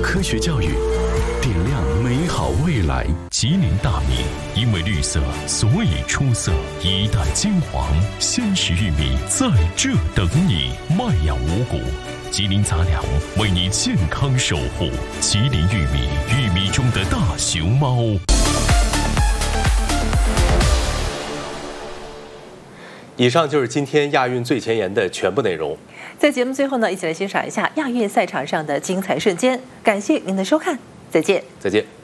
科学教育，点亮美好未来。吉林大米因为绿色，所以出色。一代金黄，鲜食玉米在这等你。麦芽五谷，吉林杂粮为你健康守护。吉林玉米，玉米中的大熊猫。 以上就是今天亚运最前沿的全部内容。 在节目最后呢，一起来欣赏一下亚运赛场上的精彩瞬间。感谢您的收看，再见。 再见。